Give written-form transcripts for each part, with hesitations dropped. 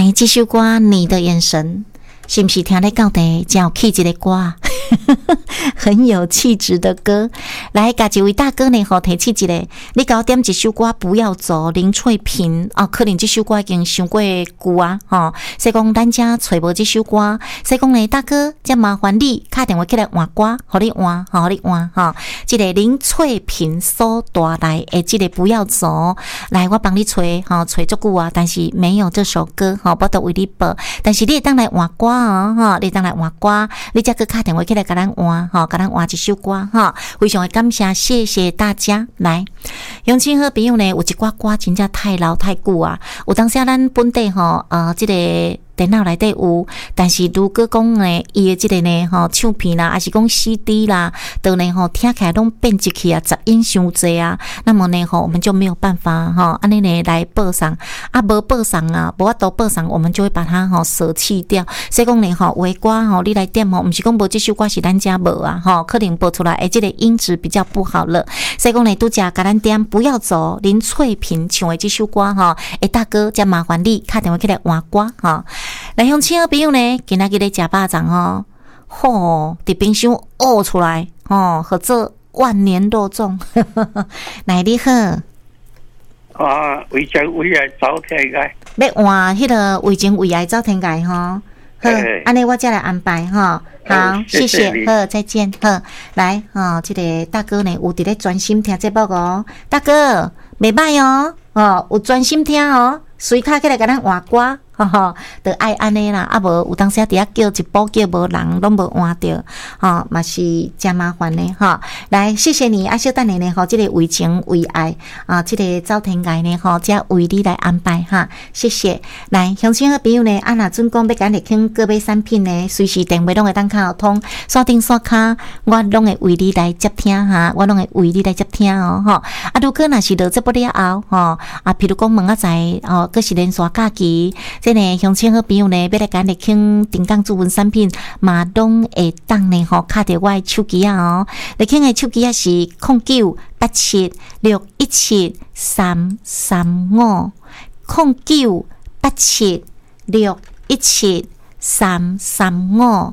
来，这首歌你的眼神是不是听得到的？真有气质的歌，很有气质的歌。来，甲一位大哥呢，提起一个，你给我点一首歌，不要走，林翠萍哦，可能这首歌已经伤过旧啊，所以讲咱家找无这首歌，所以讲呢，大哥，这麻烦你打电话起来换歌，互你换，互你换哈。这个林翠萍所带来的这个不要走，来，我帮你找找足久啊，但是没有这首歌我都为你播，但是你会当来换歌哦，你当来换歌，你再去打电话起来给咱换给咱换一首歌非常的感谢，谢谢大家。来，乡亲好朋友呢，有一寡歌真正太老太久啊，有当时咱本地这个电脑内底有，但是如果讲呢，伊的这个呢唱片啦，还是讲 CD 啦，都呢听起来拢变质去啊，杂音伤济啊，那么呢我们就没有办法安尼呢来播送啊，无播送啊，无法度播送，我们就会把它舍弃掉。所以讲呢有的歌你来点毋是讲无这首歌是咱家无啊可能播出来这个音质比较不好了。所以讲呢拄则甲咱点不要走，林翠萍唱的这首歌大哥，再麻烦你打电话起来换歌来，乡亲好朋友呢，今仔日咧食肉粽伫冰箱挖出来合做万年肉粽。来，你好。 胃前胃癌走天界。 要换迄个胃前胃癌走天界好，安尼我再来安排好，谢谢，好，再见，好，来这个大哥呢有伫咧专心听节目大哥袂歹有专心听随卡起来甲咱换歌就爱安尼啦，啊无有当时伫遐叫一步叫无人拢无换着嘛是真麻烦的来，谢谢你小等下呢这个为情为爱这个走天界呢才为你来安排谢谢。来，乡亲好朋友呢若准讲要甲你听个别产品呢，随时电话拢会当卡通，线顶线卡我拢会为你来接听我拢会为你来接听如果若是落这不了后譬如讲问在佫是连续假期，这呢乡亲好朋友呢要来甲你听定岗主文产品嘛拢会当呢卡着我的手机你听的手机是0987617335 0987617335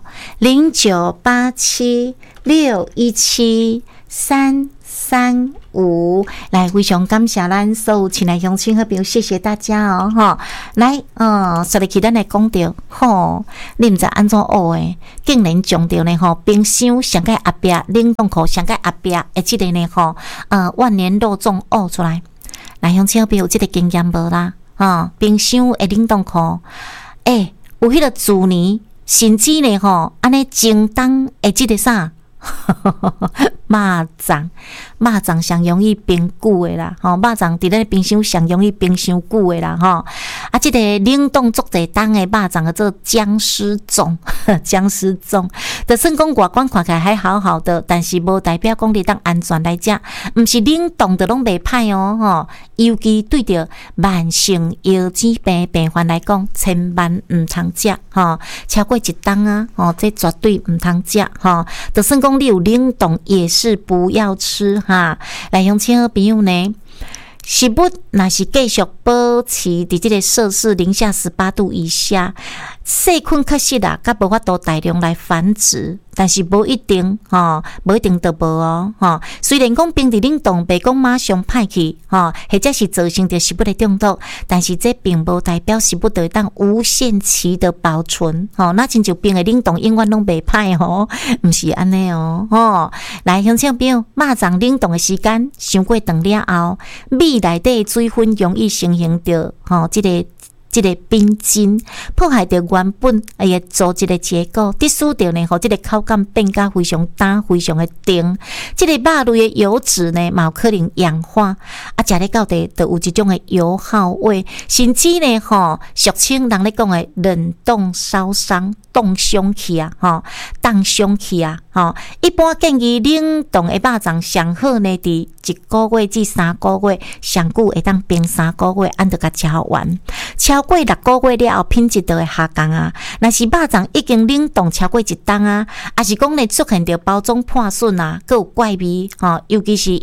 0987617335。来，非常感谢咱所有亲爱乡亲好朋友，谢谢大家来，说来起咱来讲到你毋知安怎学的，竟然将到呢冰箱上盖后壁冷冻库上盖后壁的这个呢万年肉粽学出来。来，乡亲好朋友，这个经验无啦冰箱的冷冻库有迄个猪年甚至呢安尼正当的这个啥肉粽上容易冰久的啦肉粽伫咧冰箱上容易冰伤久的啦这个冷冻足侪当的肉粽叫做僵尸粽僵尸粽就算讲外观看起来还好好的，但是无代表讲你当安全来食，毋是冷冻的拢袂歹尤其对着慢性腰子病病患来讲，千万毋通食超过一当这绝对毋通食就算讲你有冷冻也是不要吃来，乡亲好朋友呢，食物若是继续保持伫这个摄氏零下18度以下，细菌确实啦，甲无法度大量来繁殖，但是无一定无一定都无虽然讲冰伫冷冻袂讲马上歹去或者是造成着食物的中毒，但是这并无代表食物得当无限期的保存那亲像冰的冷冻永远拢袂歹毋是安尼来，乡亲朋友，肉粽冷冻的时间伤过长了后，米内底的水分容易形成着这个冰晶，破坏着原本的组织的结构，得使着呢，这个口感变甲非常淡，非常的甜。这个肉类的油脂呢，嘛有可能氧化，食咧到底就有一种的油耗味，甚至呢，俗称人咧讲的冷冻烧伤、冻伤去冻伤去一般建议冷冻的肉粽上好呢，伫1个月至3个月，上久会当冰3个月，按着甲吃完。超过6个月了后，品质就会下降若是肉粽已经冷冻超过1冬还是讲呢出现着包装破损佫有怪味尤其是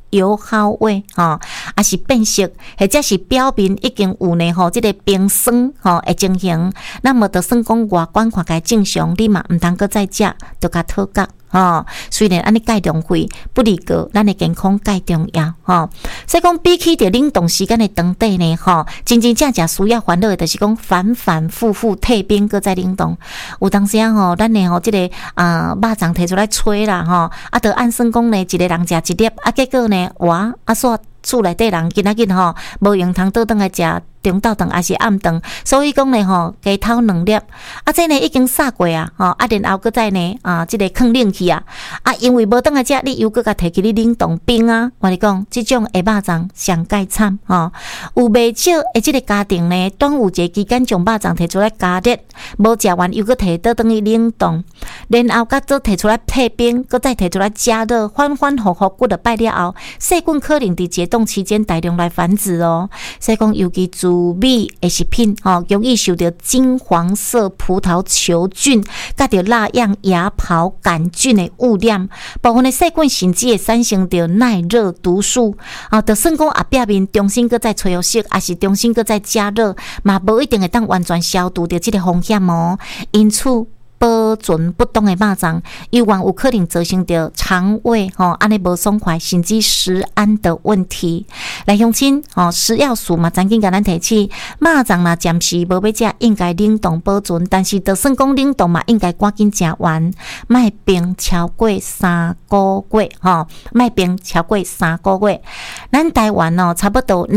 油耗味还是变色，或者是表面已经有呢这个冰霜的情形，那么就算讲外观看起来正常，你嘛毋通搁再食，就甲讨价。虽然安尼介浪费，不离个咱的健康介重要所以讲比起着冷冻时间的长短呢真正需要烦恼的就是讲反反复复退冰搁再冷冻。有当时咱的这个肉粽摕出来吹啦就按算讲呢一个人食一粒结果呢煞厝内底人今仔日无用通倒转来食中昼顿还是暗顿，所以讲呢加偷2粒这呢已经杀过然后搁再呢这个放冷去因为无转来食，你又搁甲摕去你冷冻冰我跟你讲这种的肉粽上介惨有袂少的这个家庭呢，端午节期间将肉粽摕出来加热，无食完又搁摕倒转去冷冻，然后再摕出来退冰，搁再摕出来加热，反反复复过了摆了后，细菌可能伫解冻期间大量来繁殖所以讲尤其自米的食品容易受到金黄色葡萄球菌甲着蜡样芽孢杆菌的污染，部分的细菌甚至会产生着耐热毒素就算讲表面重新搁再吹油色，还是重新搁再加热，嘛无一定会当完全消除掉这个风险因此保存不当的肉粽，有往有可能造成着肠胃安尼无爽快，甚至食安的问题。来乡亲食药署嘛，曾经甲咱提起，肉粽若暂时无要食，应该冷冻保存，但是就算讲冷冻嘛，应该赶紧食完，莫冰超过3个月莫冰超过3个月。咱台湾差不多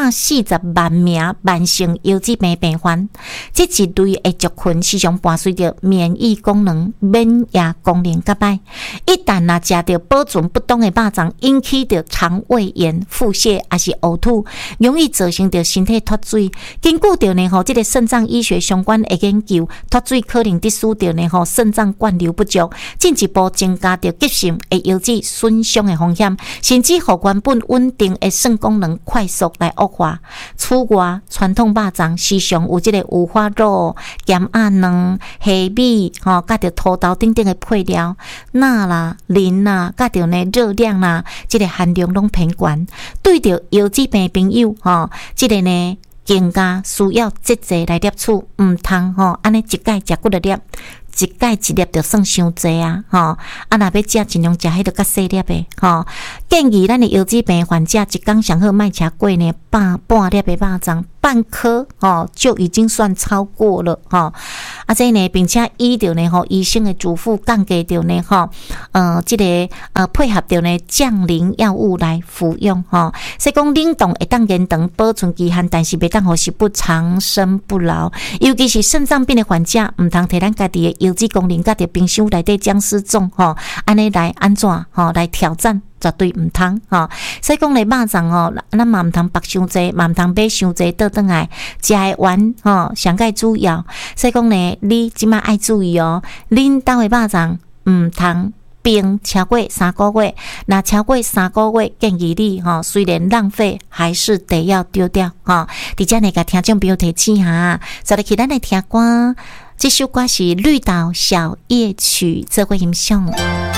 240万名慢性腰子病病患，这一类的族群时常伴随着免疫功能、免疫功能较歹，一旦若食到保存不当的肉粽，引起着肠胃炎、腹泻还是呕吐，容易造成着身体脱水。根据着呢这个肾脏医学相关的研究，脱水可能致使着呢肾脏灌流不足，进一步增加着急性的腰子损伤的风险，甚至互原本稳定的肾功能快速来恶化。此外，传统肉粽时常有这个五花肉、咸鸭卵、虾米甲着土豆等等的配料，钠啦、磷啦，甲着呢热量啦，这个含量拢偏悬。对着腰子病朋友这个呢更加需要节制来摄取，毋通安尼一摆食几多粒，一摆一粒就算伤济若要食尽量食迄个较细粒的建议咱的腰子病患者一天上好莫吃过呢半粒的肉粽，半颗就已经算超过了这呢，并且依着呢医生的嘱咐，降低着呢这个配合着呢降磷药物来服用所以讲冷冻会当延长保存期限，但是袂当互食不长生不老。尤其是肾脏病的患者，毋通摕咱家己的腰子功能甲着冰箱内底僵尸种安尼来安怎来挑战。绝对毋通所以讲咧肉粽咱嘛毋通绑伤济，嘛毋通买伤济倒转来食的完上介主要。所以讲咧，你即马爱注意恁兜的肉粽毋通冰超过3个月，那超过3个月，建议你虽然浪费，还是得要丢掉伫遮呢，甲听众朋友提醒下，再来去咱来听歌，这首歌是《绿岛小夜曲》，做过欣赏。